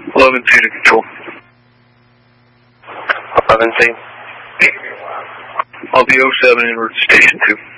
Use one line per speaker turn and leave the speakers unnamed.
11C to control.
11C.
I'll be 07 inward to station 2.